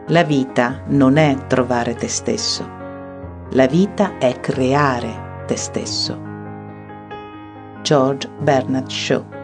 La vita non è trovare te stesso. La vita è creare te stesso. George Bernard Shaw.